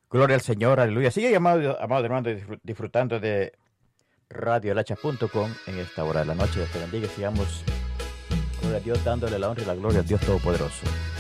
Gloria al Señor, aleluya. Sigue, amado hermano, disfrutando de radiolachas.com en esta hora de la noche. Dios te bendiga y sigamos, gloria a Dios, dándole la honra y la gloria al Dios Todopoderoso.